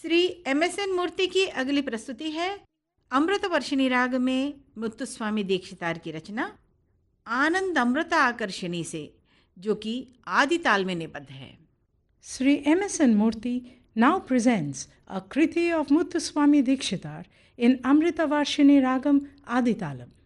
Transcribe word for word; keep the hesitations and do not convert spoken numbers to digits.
Shri M S N मूर्ति की अगली प्रस्तुति है अमृत वर्षिणी राग में मुत्तुस्वामी दीक्षितार की रचना आनंद अमृत आकर्षणी से, जो कि आदि ताल में निबद्ध है। Sri M S N Murthy now presents a kriti of Muthuswami Dikshitar in Amritavarshini Ragam Aditalam.